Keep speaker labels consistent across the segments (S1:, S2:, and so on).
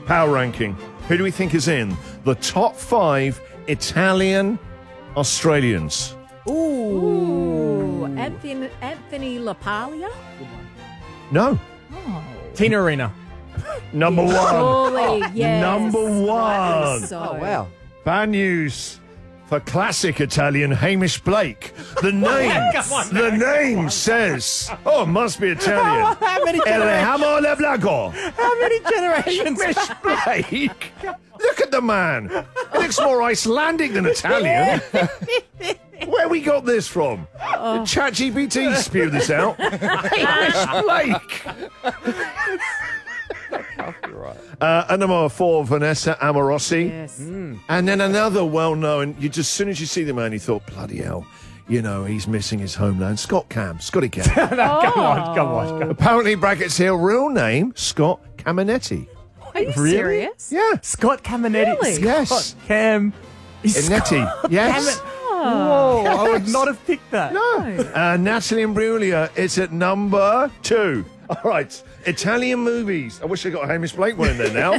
S1: Power ranking. Who do we think is in the top 5 Italian Australians?
S2: Ooh. Anthony LaPaglia?
S1: No.
S3: Tina Arena.
S1: Number 1.
S2: Surely, yes.
S1: Number 1.
S2: So.
S4: Oh, wow.
S1: Bad news for classic Italian Hamish Blake. The name says, it must be Italian.
S3: How many
S1: El
S3: generations?
S1: Hamo le Blago.
S3: How many generations?
S1: Hamish Blake. Look at the man. He looks more Icelandic than Italian. Where we got this from? ChatGPT spewed this out. Hamish Blake. And number 4, Vanessa Amorosi.
S2: Yes.
S1: And then another well-known, as soon as you see the man, you thought, bloody hell, he's missing his homeland. Scotty Cam.
S3: Come on.
S1: Apparently, brackets here, real name, Scott Caminetti.
S2: Are you
S3: Really?
S2: serious?
S1: Yeah.
S3: Scott Caminetti.
S2: Really?
S1: Yes.
S3: Scott Cam.
S1: Inetti. Yes.
S3: Whoa, I would not have picked that.
S1: No. Natalie Imbruglia is at number 2. All right. Italian movies. I wish I got a Hamish Blake one in there now.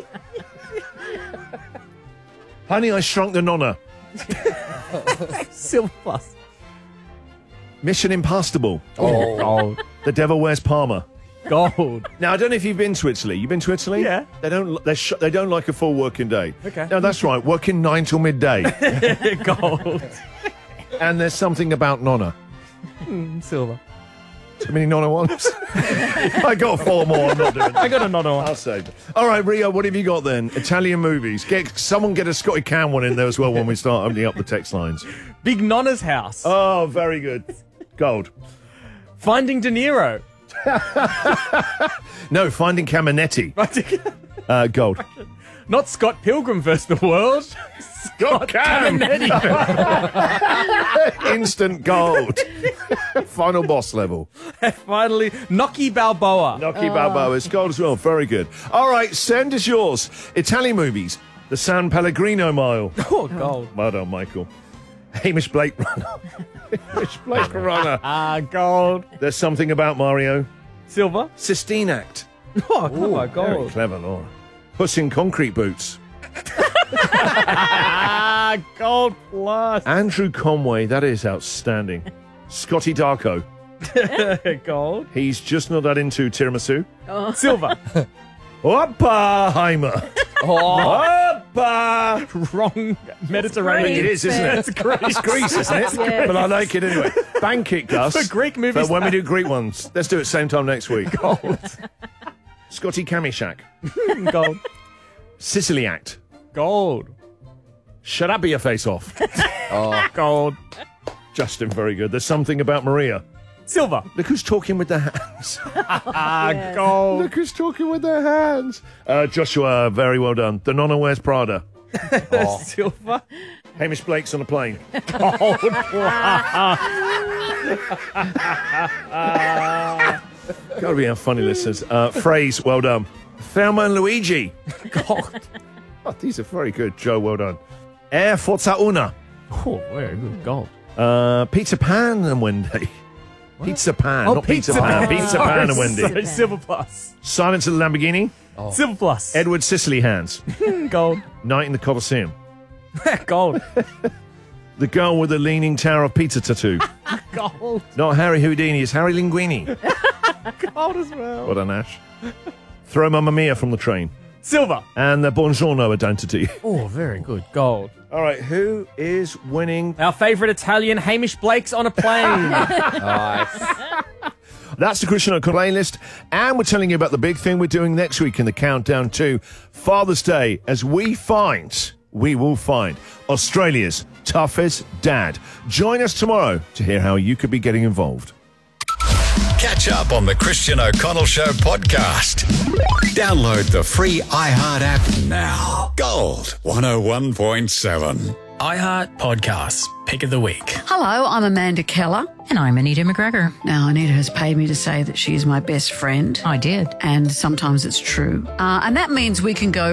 S1: Honey, I Shrunk the Nonna.
S3: Silver Plus.
S1: Mission Impossible.
S3: Gold.
S1: The Devil Wears Parma.
S3: Gold.
S1: Now, I don't know if you've been to Italy. You've been to Italy?
S3: Yeah.
S1: They don't like a full working day.
S3: Okay.
S1: No, that's right. Working 9 till midday.
S3: Gold.
S1: And there's something about Nonna.
S3: Silver.
S1: Too many Nonna ones? I got 4 more. I'm not doing that.
S3: I got another one.
S1: I'll save it. All right, Rio, what have you got then? Italian movies. Someone get a Scotty Cam one in there as well when we start opening up the text lines.
S3: Big Nonna's House.
S1: Oh, very good. Gold.
S3: Finding De Niro.
S1: No, Finding Caminetti. Gold.
S3: Not Scott Pilgrim vs. the World. Scott
S1: Cam.
S3: Caminetti.
S1: Instant gold. Final boss level.
S3: Finally, Nocky Balboa.
S1: Nocky Balboa is gold as well. Very good. All right, send us yours. Italian movies. The San Pellegrino Mile.
S3: Oh, gold.
S1: Well done, Michael. Hamish Blake Runner. Hamish Blake Runner.
S3: Gold.
S1: There's Something About Mario.
S3: Silver.
S1: Sistine Act.
S3: Oh, come on,
S1: Very
S3: gold.
S1: clever, Laura. Puss in Concrete Boots.
S3: Gold plus.
S1: Andrew Conway, that is outstanding. Scotty Darko.
S3: Gold.
S1: He's just not that into tiramisu.
S3: Silver.
S1: Oppenheimer. Oppa.
S3: Wrong Mediterranean.
S1: It is, isn't it?
S3: It's Greece.
S1: It's Greece, isn't it?
S2: Yes.
S1: But I like it anyway. Bank it, Gus.
S3: For Greek movies.
S1: But when we do Greek ones, let's do it same time next week.
S3: Gold.
S1: Scotty Kamishak.
S3: Gold.
S1: Sicily Act.
S3: Gold.
S1: Shut up, your face off.
S3: Gold.
S1: Justin, very good. There's Something About Maria.
S3: Silver.
S1: Look who's talking with their hands.
S3: Gold.
S1: Look who's talking with their hands. Joshua, very well done. The Nonna Wears Prada.
S3: Silver.
S1: Hamish Blake's on a plane.
S3: Gold.
S1: Gotta be our funny listeners. Phrase, well done. Thelma and Luigi.
S3: Gold.
S1: Oh, these are very good. Joe, well done. Air Forza Una.
S3: Oh, very good. Gold.
S1: Peter Pan and Wendy. Pizza Pan,
S3: Oh,
S1: not Pizza
S3: Pizza
S1: Pan.
S3: Pan.
S1: Pizza Pan and Wendy.
S3: Sorry, Silver plus.
S1: Silence of the Lamborghini.
S3: Silver plus.
S1: Edward Sicily Hands.
S3: Gold.
S1: Night in the Colosseum.
S3: Gold.
S1: The girl with the leaning tower of pizza tattoo.
S3: Gold.
S1: Not Harry Houdini, it's Harry Linguini.
S3: Gold as well.
S1: What an Ash. Throw Mamma Mia from the train.
S3: Silver.
S1: And the Buongiorno identity.
S3: Oh, very good. Gold.
S1: All right, who is winning?
S3: Our favourite Italian, Hamish Blake's on a plane.
S1: That's the Cristiano playlist, and we're telling you about the big thing we're doing next week in the countdown to Father's Day, as we will find Australia's toughest dad. Join us tomorrow to hear how you could be getting involved.
S5: Catch up on the Christian O'Connell Show podcast. Download the free iHeart app now. Gold 101.7.
S6: iHeart Podcasts, Pick of the Week.
S7: Hello, I'm Amanda Keller.
S8: And I'm Anita McGregor.
S7: Now, Anita has paid me to say that she is my best friend.
S8: I did.
S7: And sometimes it's true. And that means we can go